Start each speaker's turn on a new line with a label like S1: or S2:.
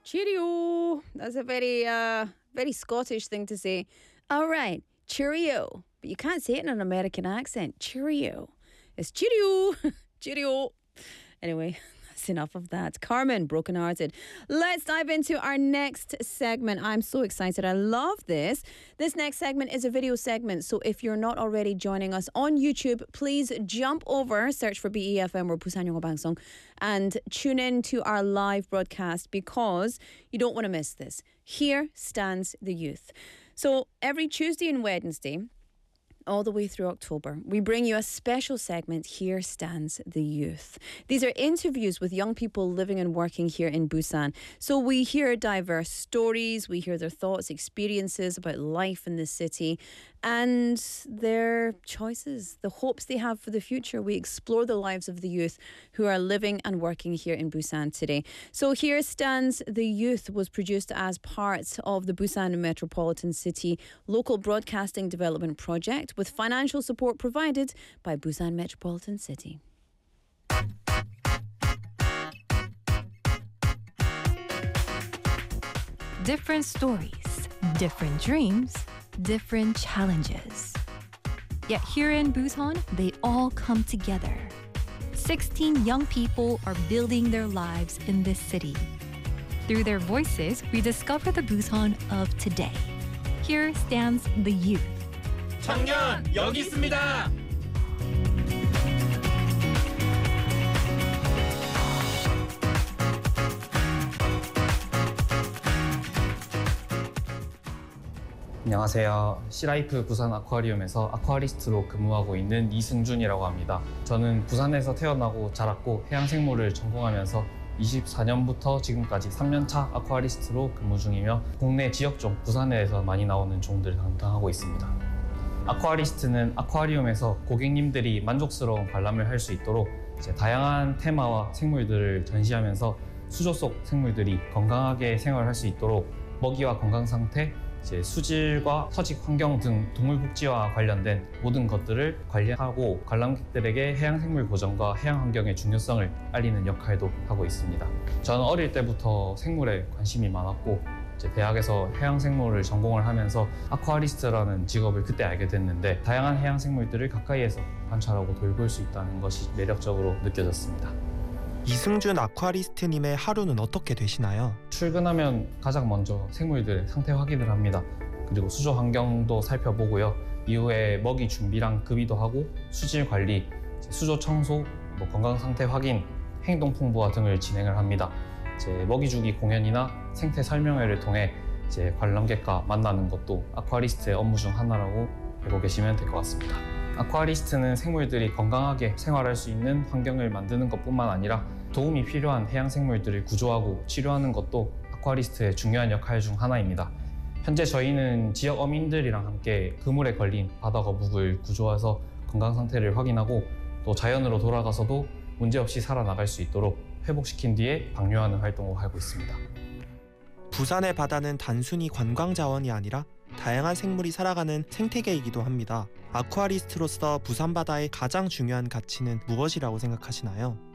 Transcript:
S1: Cheerio. That's a very Scottish thing to say. All right, cheerio. But you can't say it in an American accent. Cheerio. It's cheerio. Cheerio. Anyway, that's enough of that. Carmen, Brokenhearted. Let's dive into our next segment. I'm so excited. I love this. This next segment is a video segment. So if you're not already joining us on YouTube, please jump over, search for BEFM or Busan Yongo Bangsong, and tune in to our live broadcast because you don't want to miss this. Here stands the youth. So every Tuesday and Wednesday, all the way through October, we bring you a special segment, Here Stands the Youth. These are interviews with young people living and working here in Busan. So we hear diverse stories, we hear their thoughts, experiences about life in the city and their choices, the hopes they have for the future. We explore the lives of the youth who are living and working here in Busan today. So Here Stands the Youth was produced as part of the Busan Metropolitan City Local Broadcasting Development Project, with financial support provided by Busan Metropolitan City.
S2: Different stories, different dreams, different challenges. Yet here in Busan, they all come together. 16 young people are building their lives in this city. Through their voices, we discover the Busan of today. Here stands the youth.
S3: 청년 여기 있습니다.
S4: 안녕하세요. 시라이프 부산 아쿠아리움에서 아쿠아리스트로 근무하고 있는 이승준이라고 합니다. 저는 부산에서 태어나고 자랐고 해양생물을 전공하면서 24년부터 지금까지 3년차 아쿠아리스트로 근무 중이며 국내 지역종 부산에서 많이 나오는 종들을 담당하고 있습니다. 아쿠아리스트는 아쿠아리움에서 고객님들이 만족스러운 관람을 할 수 있도록 다양한 테마와 생물들을 전시하면서 수조 속 생물들이 건강하게 생활할 수 있도록 먹이와 건강 상태, 수질과 서식 환경 등 동물 복지와 관련된 모든 것들을 관리하고 관람객들에게 해양생물 보전과 해양 환경의 중요성을 알리는 역할도 하고 있습니다. 저는 어릴 때부터 생물에 관심이 많았고 대학에서 해양생물을 전공을 하면서 아쿠아리스트라는 직업을 그때 알게 됐는데 다양한 해양생물들을 가까이에서 관찰하고 돌볼 수 있다는 것이 매력적으로 느껴졌습니다.
S5: 이승준 아쿠아리스트님의 하루는 어떻게 되시나요?
S4: 출근하면 가장 먼저 생물들의 상태 확인을 합니다. 그리고 수조 환경도 살펴보고요. 이후에 먹이 준비랑 급이도 하고 수질 관리, 수조 청소, 건강 상태 확인, 행동 풍부화 등을 진행을 합니다. 먹이 주기 공연이나 생태 설명회를 통해 관람객과 만나는 것도 아쿠아리스트의 업무 중 하나라고 알고 계시면 될 것 같습니다. 아쿠아리스트는 생물들이 건강하게 생활할 수 있는 환경을 만드는 것뿐만 아니라 도움이 필요한 해양생물들을 구조하고 치료하는 것도 아쿠아리스트의 중요한 역할 중 하나입니다. 현재 저희는 지역 어민들이랑 함께 그물에 걸린 바다거북을 구조해서 건강 상태를 확인하고 또 자연으로 돌아가서도 문제없이 살아나갈 수 있도록 회복시킨 뒤에 방류하는 활동을 하고 있습니다.
S5: 부산의 바다는 단순히 관광 자원이 아니라 다양한 생물이 살아가는 생태계이기도 합니다. 아쿠아리스트로서 부산 바다의 가장 중요한 가치는 무엇이라고 생각하시나요?